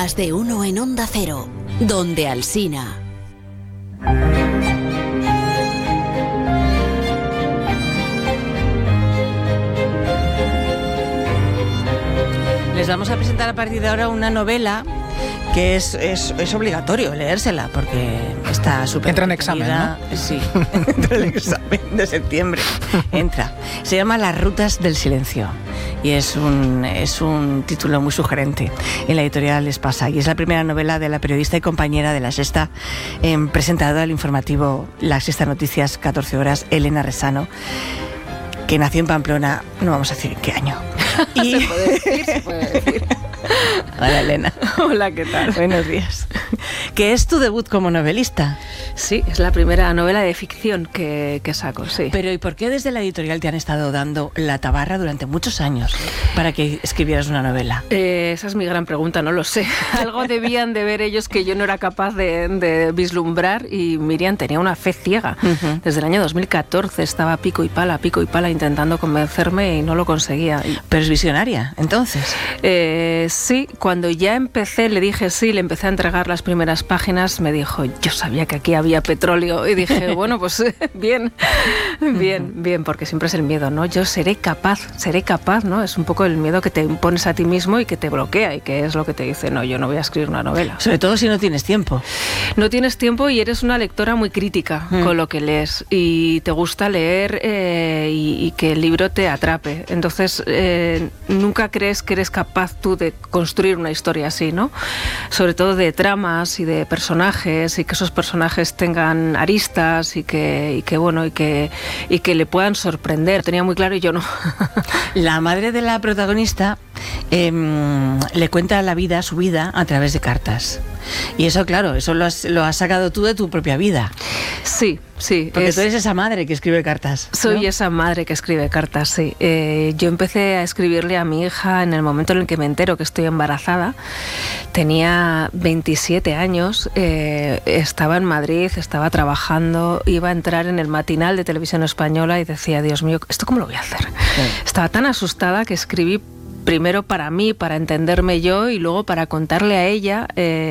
Más de uno en Onda Cero, donde Alsina. Les vamos a presentar a partir de ahora una novela que es obligatorio leérsela porque está súper... Entra en examen, ¿no? Sí, entra en el examen de septiembre. Entra. Se llama Las rutas del silencio y es un título muy sugerente. En la editorial Espasa y es la primera novela de la periodista y compañera de La Sexta, presentada al informativo La Sexta Noticias, 14 horas, Elena Resano, que nació en Pamplona, no vamos a decir en qué año. Y... se puede decir. Hola, Elena. Hola, ¿qué tal? Buenos días. ¿Qué es tu debut como novelista? Sí, es la primera novela de ficción que saco, sí. Pero ¿y por qué desde la editorial te han estado dando la tabarra durante muchos años para que escribieras una novela? Esa es mi gran pregunta, no lo sé. Algo debían de ver ellos que yo no era capaz de vislumbrar y Miriam tenía una fe ciega. Uh-huh. Desde el año 2014 estaba pico y pala intentando convencerme y no lo conseguía. ¿Pero es visionaria, entonces? Sí, cuando ya empecé, le dije sí, le empecé a entregar las primeras páginas, me dijo, yo sabía que aquí había petróleo y dije, bueno, pues bien, porque siempre es el miedo, ¿no? Yo seré capaz, ¿no? Es un poco el miedo que te impones a ti mismo y que te bloquea y que es lo que te dice, no, yo no voy a escribir una novela. Sobre todo si no tienes tiempo. No tienes tiempo y eres una lectora muy crítica con lo que lees y te gusta leer y que el libro te atrape. Entonces, nunca crees que eres capaz tú de construir una historia así, ¿no? Sobre todo de tramas y de personajes y que esos personajes tengan aristas y que le puedan sorprender. Tenía muy claro y yo no. La madre de la protagonista le cuenta su vida a través de cartas. Y eso, claro, eso lo has sacado tú de tu propia vida. Sí. Porque tú eres esa madre que escribe cartas, ¿no? Soy esa madre que escribe cartas, sí. Yo empecé a escribirle a mi hija en el momento en el que me entero que estoy embarazada. Tenía 27 años, estaba en Madrid, estaba trabajando, iba a entrar en el matinal de Televisión Española y decía, Dios mío, ¿esto cómo lo voy a hacer? Sí. Estaba tan asustada que escribí primero para mí, para entenderme yo y luego para contarle a ella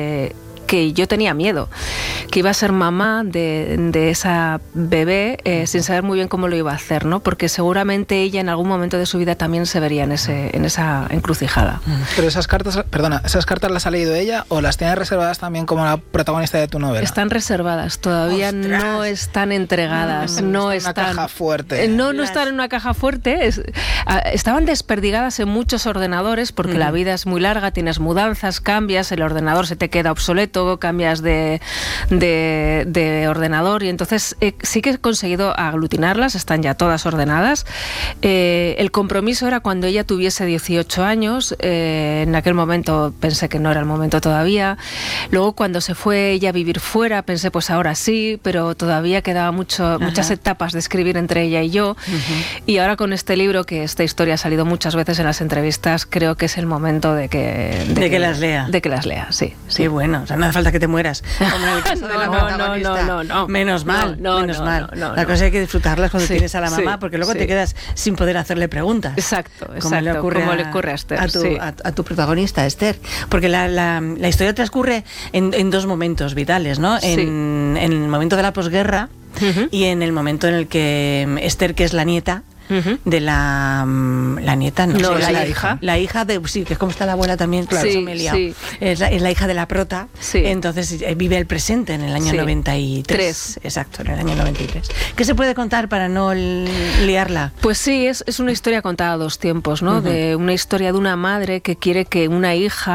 que yo tenía miedo, que iba a ser mamá de esa bebé sin saber muy bien cómo lo iba a hacer, ¿no? Porque seguramente ella en algún momento de su vida también se vería en esa encrucijada. Pero esas cartas las ha leído ella o las tiene reservadas también como la protagonista de tu novela. Están reservadas, todavía ¡Ostras! No están entregadas, no están en una caja fuerte. No están en una caja fuerte, estaban desperdigadas en muchos ordenadores porque la vida es muy larga, tienes mudanzas, cambias, el ordenador se te queda obsoleto, cambias de ordenador y entonces sí que he conseguido aglutinarlas, están ya todas ordenadas. El compromiso era cuando ella tuviese 18 años, en aquel momento pensé que no era el momento todavía. Luego cuando se fue ella a vivir fuera pensé pues ahora sí, pero todavía quedaba muchas etapas de escribir entre ella y yo. Y ahora con este libro, que esta historia ha salido muchas veces en las entrevistas, creo que es el momento de que las lea. De que las lea, sí. Sí, bueno, o sea, no hace falta que te mueras, como en el caso de la protagonista. No. Menos mal. La cosa es que disfrutarlas cuando tienes a la mamá, porque luego te quedas sin poder hacerle preguntas. Exacto. Como le ocurre a Esther. A tu protagonista, Esther. Porque la historia transcurre en dos momentos vitales, ¿no? En el momento de la posguerra y en el momento en el que Esther, que es la nieta, de la nieta, la hija. La hija de, sí, que es como está la abuela también, claro, sí, me he liado. Sí. Es la hija de la prota, entonces vive el presente en el año 93. Exacto, en el año 93. ¿Qué se puede contar para no liarla? Pues sí, es una historia contada a dos tiempos, ¿no? De una historia de una madre que quiere que una hija